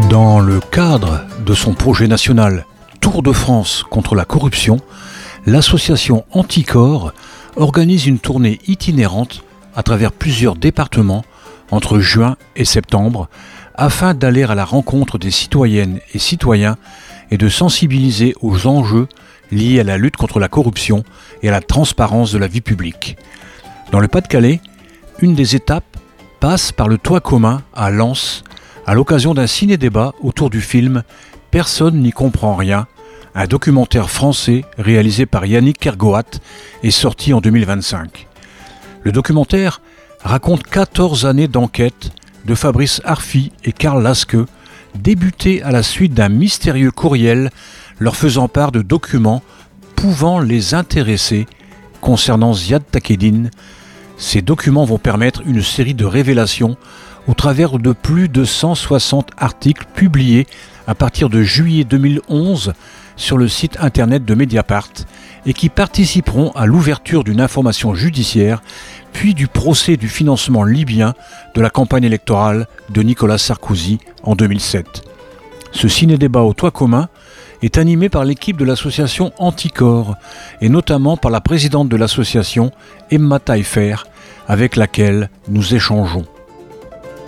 Dans le cadre de son projet national Tour de France contre la corruption, l'association Anticor organise une tournée itinérante à travers plusieurs départements entre juin et septembre afin d'aller à la rencontre des citoyennes et citoyens et de sensibiliser aux enjeux liés à la lutte contre la corruption et à la transparence de la vie publique. Dans le Pas-de-Calais, une des étapes passe par le Toit commun à Lens à l'occasion d'un ciné-débat autour du film « Personne n'y comprend rien », un documentaire français réalisé par Yannick Kergoat et sorti en 2025. Le documentaire raconte 14 années d'enquête de Fabrice Arfi et Karl Laske, débutées à la suite d'un mystérieux courriel leur faisant part de documents pouvant les intéresser concernant Ziad Takieddine. Ces documents vont permettre une série de révélations au travers de plus de 160 articles publiés à partir de juillet 2011 sur le site internet de Mediapart et qui participeront à l'ouverture d'une information judiciaire puis du procès du financement libyen de la campagne électorale de Nicolas Sarkozy en 2007. Ce ciné-débat au Toit commun est animé par l'équipe de l'association Anticor et notamment par la présidente de l'association, Emma Taillefer, avec laquelle nous échangeons.